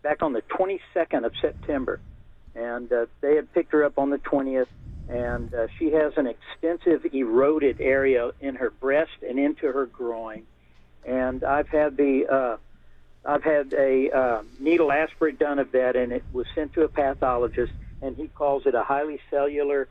back on the 22nd of September, and they had picked her up on the 20th, and she has an extensive eroded area in her breast and into her groin, and I've had a needle aspirate done of that, and it was sent to a pathologist, and he calls it a highly cellular,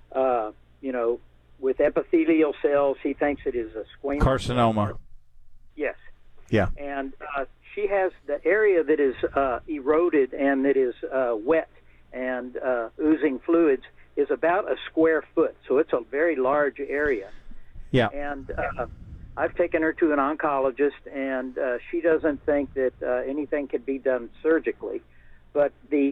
with epithelial cells. He thinks it is a squamous carcinoma. Yes. Yeah. And she has the area that is eroded and that is wet and oozing fluids is about a square foot, so it's a very large area. Yeah. And I've taken her to an oncologist, and she doesn't think that anything could be done surgically, but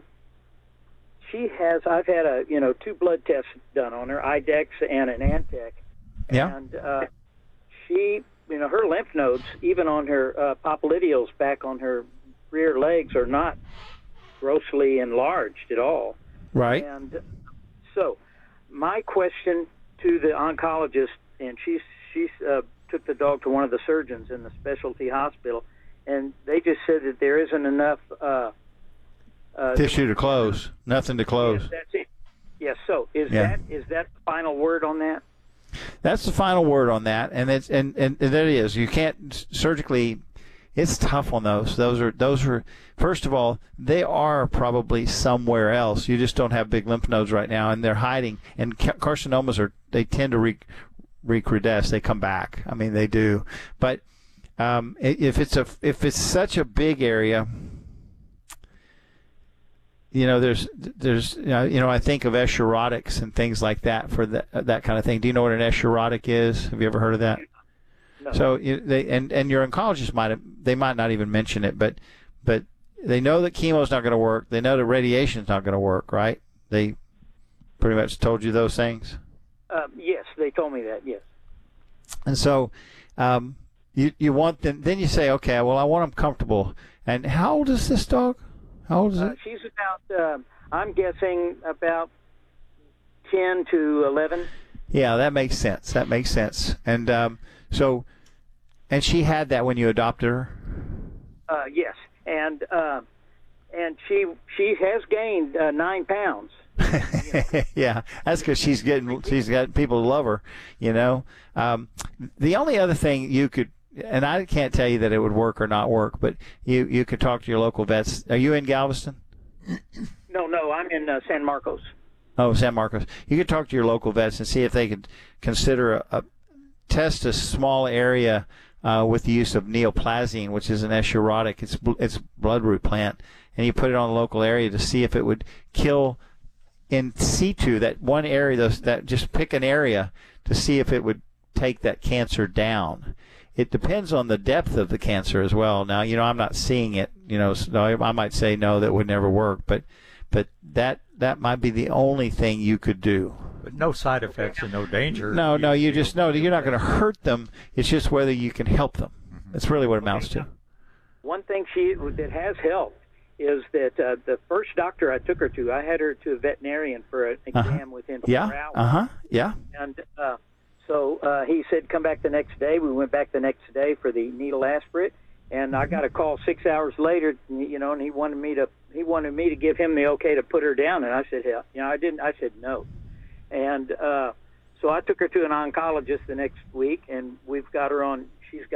I've had 2 blood tests done on her, IDEX and an Antec. Yeah. And she, her lymph nodes, even on her popliteals back on her rear legs, are not grossly enlarged at all. Right. And so my question to the oncologist, and she took the dog to one of the surgeons in the specialty hospital, and they just said that there isn't enough tissue to close, nothing to close. Yes, that's it. Yes. So is that the final word on that? That's the final word on that, and that is, you can't surgically. It's tough on those. Those are first of all, they are probably somewhere else. You just don't have big lymph nodes right now, and they're hiding. And carcinomas they tend to recrudesce. They come back. I mean, they do. But if it's such a big area. There's I think of escherichotics and things like that for that kind of thing. Do you know what an escherichotic is? Have you ever heard of that? No. So and your oncologist might not even mention it, but they know that chemo's not going to work. They know that radiation's not going to work, right? They pretty much told you those things. Yes, they told me that. Yes. And so you want them. Then you say, okay, well, I want them comfortable. And how old is this dog? How old is it? She's about, I'm guessing, about 10 to 11. Yeah, that makes sense. And and she had that when you adopted her? Yes, and she has gained 9 pounds. Yeah, that's because she's got people who love her. The only other thing you could. And I can't tell you that it would work or not work, but you could talk to your local vets. Are you in Galveston? No, I'm in San Marcos. Oh, San Marcos. You could talk to your local vets and see if they could consider test a small area with the use of neoplazine, which is an escherichotic. It's bloodroot plant, and you put it on a local area to see if it would kill in situ that one area. That just pick an area to see if it would take that cancer down. It depends on the depth of the cancer as well. Now, I'm not seeing it. So I might say no, that would never work. But that might be the only thing you could do. But no side effects and no danger. No, you just know that you're not going to hurt them. It's just whether you can help them. That's really what it amounts to. One thing that has helped is that the first doctor I took her to, I had her to a veterinarian for an exam within 4 hours. Yeah. And so he said, come back the next day. We went back the next day for the needle aspirate, and I got a call 6 hours later, and he wanted me to give him the okay to put her down, and I said, hell, I didn't. I said no, and so I took her to an oncologist the next week, and she's got her on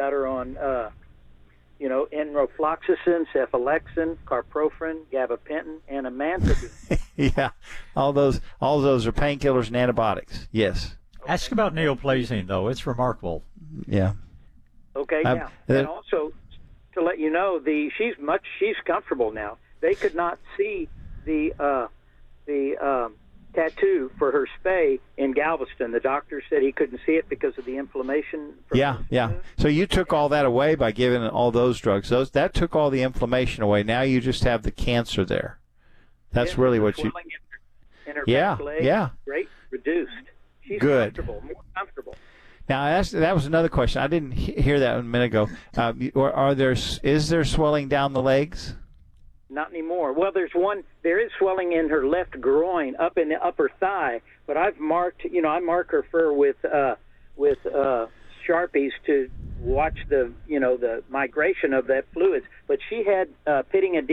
enrofloxacin, cephalexin, carprofen, gabapentin, and amantadine. Yeah, all those are painkillers and antibiotics. Yes. Ask about neoplazine, though. It's remarkable. Yeah. Okay, yeah. And also, to let you know, she's comfortable now. They could not see the tattoo for her spay in Galveston. The doctor said he couldn't see it because of the inflammation. Yeah. So you took all that away by giving all those drugs. That took all the inflammation away. Now you just have the cancer there. That's really what you. In her back leg, great, reduced. She's good. More comfortable. Now that was another question. I didn't hear that a minute ago. Is there swelling down the legs? Not anymore. Well, there is swelling in her left groin, up in the upper thigh. But I've marked, I mark her fur with Sharpies to watch the migration of that fluids. But she had pitting edema.